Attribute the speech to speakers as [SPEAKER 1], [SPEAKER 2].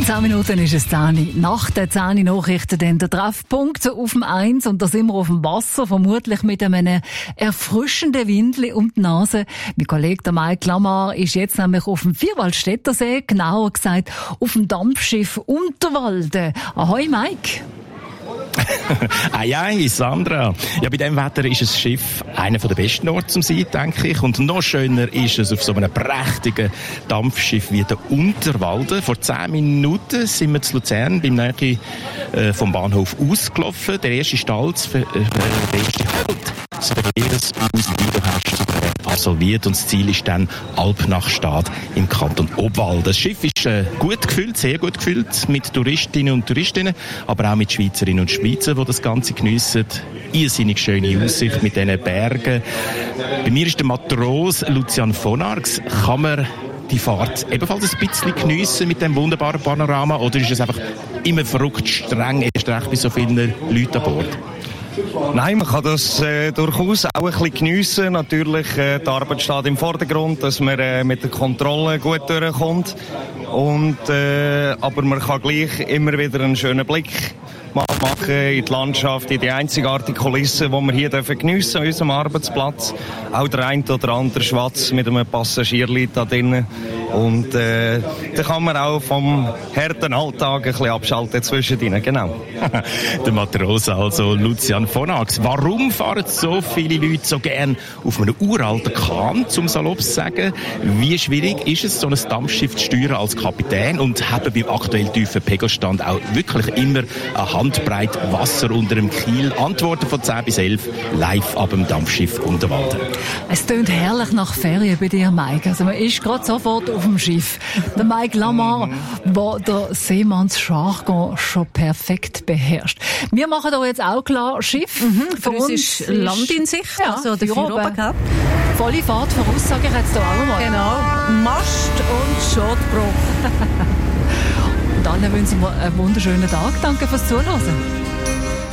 [SPEAKER 1] In 10 Minuten ist es 10. Nach den 10 Nachrichten dann der Treffpunkt auf dem 1 und da sind wir auf dem Wasser, vermutlich mit einem erfrischenden Windli um die Nase. Mein Kollege der Mike Lamar ist jetzt nämlich auf dem Vierwaldstättersee, genauer gesagt auf dem Dampfschiff Unterwalden. Ahoi Mike!
[SPEAKER 2] Ei, Sandra. Ja, bei diesem Wetter ist das Schiff einer der besten Orte zum Sein, denke ich. Und noch schöner ist es auf so einem prächtigen Dampfschiff wie der Unterwalden. Vor 10 Minuten sind wir zu Luzern beim Nähe vom Bahnhof ausgelaufen. Der erste Stall, der erste Halt des Verkehrsausweis absolviert. Und das Ziel ist dann Alpnachstad im Kanton Obwalden. Das Schiff ist gut gefüllt, sehr gut gefüllt mit Touristinnen und Touristinnen, aber auch mit Schweizerinnen und Schweizer, die das Ganze geniessen. Irrsinnig schöne Aussicht mit diesen Bergen. Bei mir ist der Matros Lucian von Arx. Kann man die Fahrt ebenfalls ein bisschen geniessen mit dem wunderbaren Panorama, oder ist es einfach immer verrückt streng, erst recht bei so vielen Leuten an Bord?
[SPEAKER 3] Nein, man kann das durchaus auch ein bisschen geniessen. Natürlich, die Arbeit steht im Vordergrund, dass man mit der Kontrolle gut durchkommt. Aber man kann gleich immer wieder einen schönen Blick machen in die Landschaft, in die einzigartige Kulisse, die wir hier geniessen dürfen an unserem Arbeitsplatz. Auch der ein oder andere Schwatz mit einem Passagierli da drinnen. Und da kann man auch vom harten Alltag ein bisschen abschalten zwischendrin, genau.
[SPEAKER 2] Der Matros, also Lucian von Arx. Warum fahren so viele Leute so gern auf einem uralten Kahn, zum salopp zu sagen? Wie schwierig ist es, so ein Dampfschiff zu steuern als Kapitän? Und haben beim aktuell tiefen Pegelstand auch wirklich immer eine Handbreit Wasser unter dem Kiel? Antworten von 10 bis 11 live ab dem Dampfschiff Unterwalden.
[SPEAKER 1] Es tönt herrlich nach Ferien bei dir, Mike. Also man ist gerade sofort auf dem Schiff. Der Mike Lamar, der der Seemannsjargon schon perfekt beherrscht. Wir machen da jetzt auch klar Schiff.
[SPEAKER 4] Für uns ist Land in Sicht,
[SPEAKER 1] ja,
[SPEAKER 4] also der Europa Cup.
[SPEAKER 1] Volle Fahrt voraus, sage ich jetzt hier auch mal.
[SPEAKER 4] Genau, Mast und Schotbruch.
[SPEAKER 1] Und allen wünschen wir einen wunderschönen Tag. Danke fürs Zuhören.